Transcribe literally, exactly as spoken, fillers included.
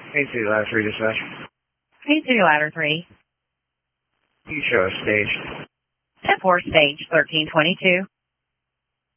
Hey, City Ladder three dispatch. Hey, City Ladder three. You show us stage. ten four, stage thirteen twenty-two.